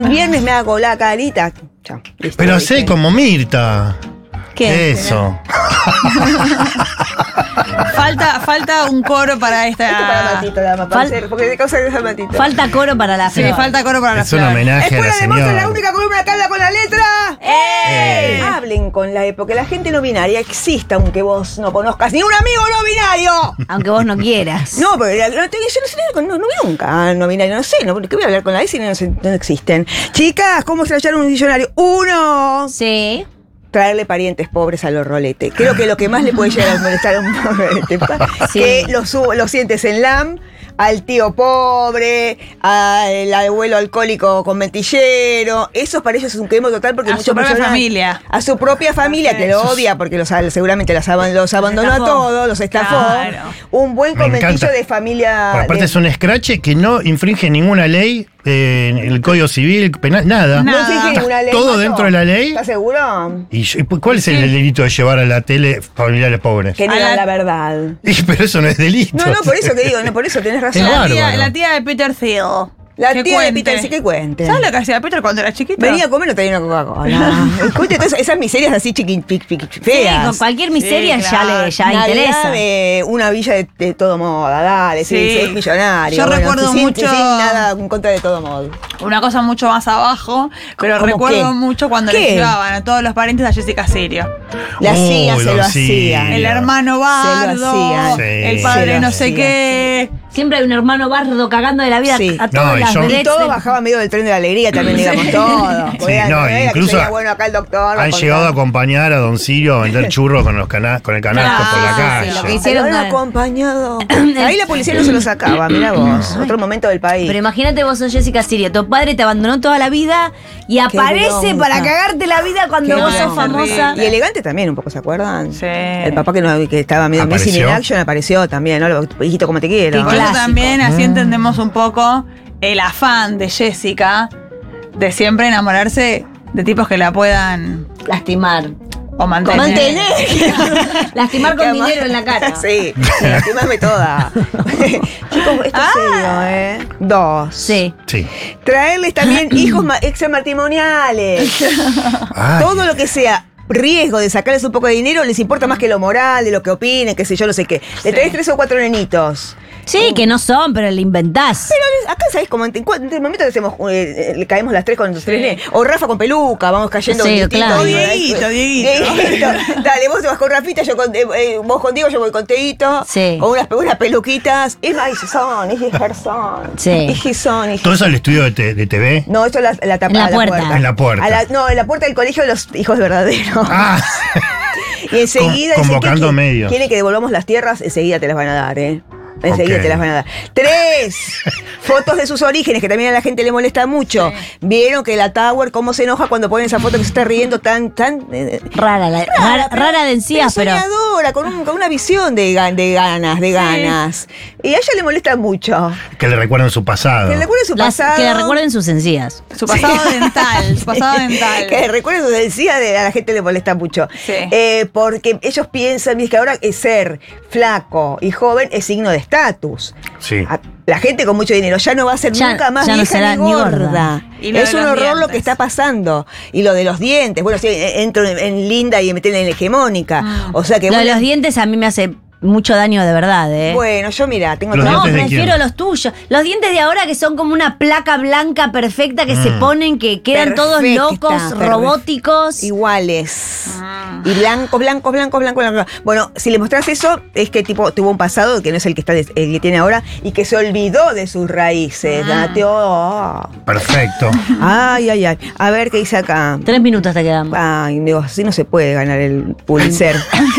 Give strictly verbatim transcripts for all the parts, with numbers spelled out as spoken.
Viernes me hago la carita. Chao. Listo, Pero ¿viste? sé como Mirta. ¿Qué? Eso. Falta, falta un coro para esta. Esto para Matito, nada más, para Fal- hacer, porque de causa de Matito. Falta coro para la Sí, flor. falta coro para la Es un flor. homenaje a la Escuela de Monza, la señora. única columna que habla con la letra. ¡Eh! Hablen con la E, porque la gente no binaria existe, aunque vos no conozcas ni un amigo no binario. Aunque vos no quieras. No, porque la- no, te- yo no sé, no, no vi nunca no binario, no sé, no, ¿qué voy a hablar con la E si no, se- no existen? Chicas, ¿cómo se hallaron un diccionario? Uno, Sí. traerle parientes pobres a los roletes. Creo que lo que más le puede llegar a molestar a un rolete, Sí. que lo, subo- lo sientes en LAM, al tío pobre, al abuelo alcohólico con mentillero. Eso para ellos es un quemo total porque A muchos su propia personas- familia. A su propia familia, que lo odia porque los, seguramente las aban- los abandonó a estafó. todos, los estafó. Claro. Un buen Me conventillo encanta. de familia. Por aparte de- es un escrache que no infringe ninguna ley, eh, el Código Civil, penal, nada. no Nada. exige Está ninguna ley, todo Mato. dentro de la ley. ¿Estás seguro? ¿Y yo- cuál es el delito de llevar a la tele familiares pobres? Que A digan la- la verdad. Y, pero eso no es delito. No, no, por eso te digo, no, por eso tenés razón. Es La tía, bárbaro. la tía de Peter Thiel. La Que tía de cuente. Peter, sí que cuente. ¿Sabes lo que hacía Peter cuando era chiquito? Venía a comer, no tenía una Coca-Cola. Cuente todas esas miserias así chiqui, pic, pic, Sí, feas. con cualquier miseria Sí, ya claro. le ya Navidad interesa. de una villa de, de todo modo, dale, sí, Sí. sí, es millonario. Yo recuerdo sin, mucho- sin nada en contra de todo modo. Una cosa mucho más abajo, pero ¿Cómo recuerdo qué? mucho cuando ¿Qué? le llevaban a todos los parientes a Jessica Sirio. La Uy, hacía, se lo don hacía. Sirio. El hermano Bardo, hacían. Sí. el padre Se lo no sé hacían, qué. Siempre hay un hermano bardo cagando de la vida Sí. a todas No, y las yo- Y vedettes todos del- bajaban medio del tren de la alegría también, digamos, todos. Sí, no, era incluso que sería bueno acá el doctor. va Han a llegado a contar. acompañar a Don Sirio a vender churros con, los cana con el canasto Ah, por la sí, calle. lo que Se hicieron lo han con- acompañado. Ahí la policía no se lo sacaba, mira vos. Otro momento del país. Pero imagínate vos sos Jessica Sirio, tu padre te abandonó toda la vida y aparece bronca. para cagarte la vida cuando Qué vos sos bronca. famosa. Y elegante también, un poco, ¿se acuerdan? Sí. El papá que, no, que estaba medio missing in ¿Apareció? action apareció también, ¿no? Lo- Hijito, como te quiero. Qué Por eso clásico. también así Mm. entendemos un poco el afán de Jessica de siempre enamorarse de tipos que la puedan Lastimar. o mantener. Mantener. Lastimar con Qué dinero ama- en la cara. Sí, lastimame toda. Chicos, esto es serio, ¿eh? Dos. Sí. Sí. Traerles también hijos ma- extramatrimoniales. Ay, Todo lo que sea riesgo de sacarles un poco de dinero les importa más que lo moral, de lo que opinen, qué sé yo, no sé qué. Le traes tres o cuatro nenitos. Sí, que no son, pero le inventás. Pero acá, ¿sabes cómo? En, en, en el momento que hacemos, eh, le caemos las tres con los tres nenes. O Rafa con peluca, vamos cayendo. Sí, distinto. claro. O Dieguito, Dieguito. Dale, vos te vas con Rafita, yo con, eh, eh, vos con Diego, yo voy con Teito. Sí. O unas, unas peluquitas. Es más, son, es son. Sí. Es son, todo eso al estudio de, te- de T V. No, esto es la, la tapa En la a puerta. En la puerta. A la- no, en la puerta del colegio de los hijos verdaderos. Ah, Y enseguida. Con- dicen, convocando ¿qué- medios. Quieren que devolvamos las tierras, enseguida te las van a dar, ¿eh? Enseguida Ok. te las van a dar. Tres, fotos de sus orígenes, que también a la gente le molesta mucho. Vieron que la Tower, cómo se enoja cuando ponen esa foto que se está riendo tan, tan. eh, Rara, la- rara, rara de encías, pero. soñadora, con, un- con una visión de, gan- de ganas, de ganas. Y a ella le molesta mucho. que le recuerdan su pasado. Que le recuerden su Las- pasado. que le recuerden sus encías. Su pasado dental, su pasado dental. Que recuerden su decía de a la gente le molesta mucho. Sí. Eh, porque ellos piensan es que ahora es ser flaco y joven es signo de estatus. Sí. A- La gente con mucho dinero ya no va a ser Ya- nunca más ya no vieja será ni ni gorda. gorda. Y lo Es de un los horror lo dientes. que está pasando. Y lo de los dientes. Bueno, sí, entro en, en linda y me meten en hegemónica. Mm. O sea que Lo de bueno, los dientes a mí me hace mucho daño de verdad, ¿eh? bueno, yo mira, tengo Los todo- No, dientes de prefiero quién? los tuyos. Los dientes de ahora que son como una placa blanca perfecta que se ponen, que quedan todos Perfecta, locos, perfecta. robóticos. iguales. Ah. Y blancos, blancos, blancos, blancos, blancos. Bueno, si le mostrás eso, es que tipo tuvo un pasado que no es el que está des- el que tiene ahora y que se olvidó de sus raíces. Ah. Date, oh. Perfecto. Ay, ay, ay. A ver qué dice acá. Tres minutos te quedan. Ay, digo, así no se puede ganar el Pulitzer.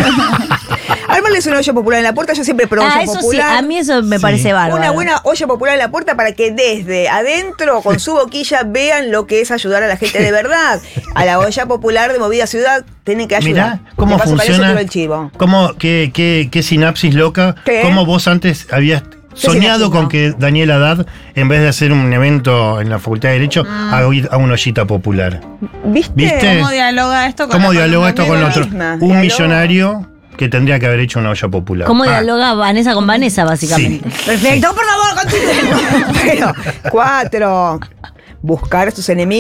Armarles una olla popular en la puerta, yo siempre pro Ah, olla eso sí, popular. a mí eso me Sí. parece bárbaro. Una buena olla popular en la puerta para que desde adentro, con su boquilla, vean lo que es ayudar a la gente de verdad. A la olla popular de Movida Ciudad tienen que ayudar. Mirá cómo De paso, para eso funciona. tiro el chivo. Cómo, qué, qué, qué sinapsis loca. ¿Qué? Cómo vos antes habías soñado sinapsis, con no? que Daniel Haddad, en vez de hacer un evento en la Facultad de Derecho, haga a una ollita popular. ¿Viste? ¿Viste? ¿Cómo dialoga esto con ¿Cómo la dialoga columna esto con negra? otro? misma, Un dialoga. millonario que tendría que haber hecho una olla popular. ¿Cómo Ah, dialoga Vanessa con Vanessa, básicamente? Perfecto, por favor, continúe. Pero, cuatro. buscar a sus enemigos.